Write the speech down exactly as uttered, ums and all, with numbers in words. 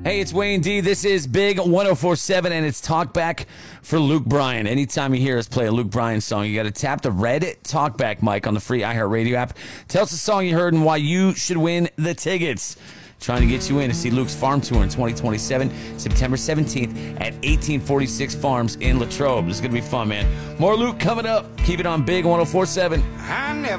Hey, it's Wayne D. This is Big one oh four point seven, and it's Talkback for Luke Bryan. Anytime you hear us play a Luke Bryan song, you got to tap the red Talkback mic on the free iHeartRadio app. Tell us the song you heard and why you should win the tickets. Trying to get you in to see Luke's farm tour in twenty twenty-seven, September seventeenth at eighteen forty-six Farms in Latrobe. This is going to be fun, man. More Luke coming up. Keep it on Big one oh four point seven. I never